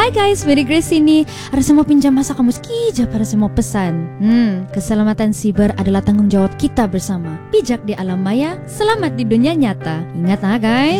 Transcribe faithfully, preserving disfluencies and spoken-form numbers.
Hai guys, Mary Grace ini. Ada semua pinjam masa kamu sekejap pada semua pesan. Hmm, keselamatan siber adalah tanggung jawab kita bersama. Bijak di alam maya, selamat di dunia nyata. Ingat ah guys.